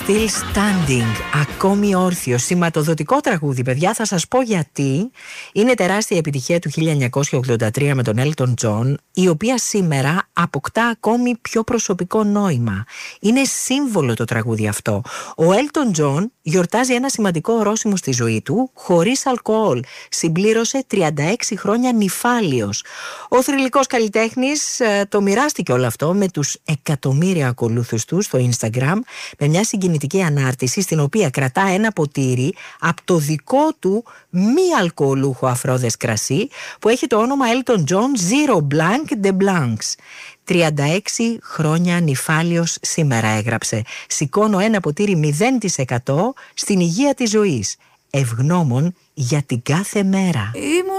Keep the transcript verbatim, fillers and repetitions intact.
Still Standing, ακόμη όρθιο, σηματοδοτικό τραγούδι, παιδιά. Θα σας πω γιατί. Είναι τεράστια επιτυχία του χίλια εννιακόσια ογδόντα τρία με τον Elton John, η οποία σήμερα αποκτά ακόμη πιο προσωπικό νόημα. Είναι σύμβολο το τραγούδι αυτό. Ο Elton John γιορτάζει ένα σημαντικό ορόσημο στη ζωή του, χωρίς αλκοόλ. Συμπλήρωσε τριάντα έξι χρόνια νηφάλιος. Ο θρυλικός καλλιτέχνης ε, το μοιράστηκε όλο αυτό με τους εκατομμύρια ακολούθους του στο Instagram, με μια συγκινητική ανάρτηση στην οποία κρατά ένα ποτήρι από το δικό του μη αλκοολούχο αφρόδες κρασί που έχει το όνομα Elton John Zero Blanc de Blancs. τριάντα έξι χρόνια νηφάλιος σήμερα, έγραψε. Σηκώνω ένα ποτήρι μηδέν τοις εκατό στην υγεία της ζωής. Ευγνώμων για την κάθε μέρα.